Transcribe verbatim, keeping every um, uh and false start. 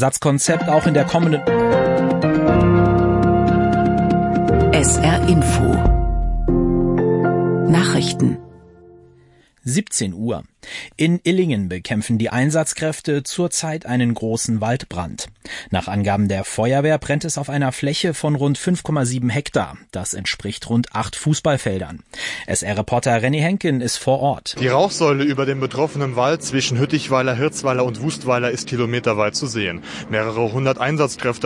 Ersatzkonzept auch in der kommenden S R Info Nachrichten siebzehn Uhr. In Illingen bekämpfen die Einsatzkräfte zurzeit einen großen Waldbrand. Nach Angaben der Feuerwehr brennt es auf einer Fläche von rund fünf Komma sieben Hektar. Das entspricht rund acht Fußballfeldern. S R-Reporter Renny Henken ist vor Ort. Die Rauchsäule über dem betroffenen Wald zwischen Hüttichweiler, Hirzweiler und Wustweiler ist kilometerweit zu sehen. Mehrere hundert Einsatzkräfte